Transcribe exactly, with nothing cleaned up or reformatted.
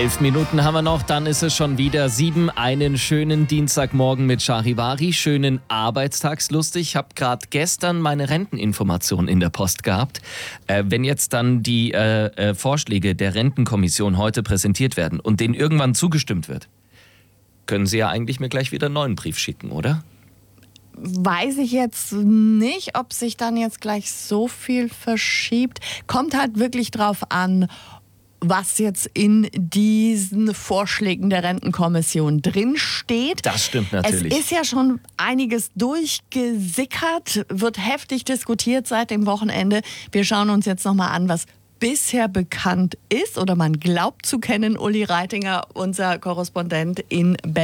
Elf Minuten haben wir noch, dann ist es schon wieder sieben. Einen schönen Dienstagmorgen mit Charivari, schönen Arbeitstagslustig. Ich habe gerade gestern meine Renteninformation in der Post gehabt. Äh, wenn jetzt dann die äh, äh, Vorschläge der Rentenkommission heute präsentiert werden und denen irgendwann zugestimmt wird, können Sie ja eigentlich mir gleich wieder einen neuen Brief schicken, oder? Weiß ich jetzt nicht, ob sich dann jetzt gleich so viel verschiebt. Kommt halt wirklich drauf an, was jetzt in diesen Vorschlägen der Rentenkommission drinsteht. Das stimmt natürlich. Es ist ja schon einiges durchgesickert, wird heftig diskutiert seit dem Wochenende. Wir schauen uns jetzt nochmal an, was bisher bekannt ist oder man glaubt zu kennen. Uli Reitinger, unser Korrespondent in Berlin.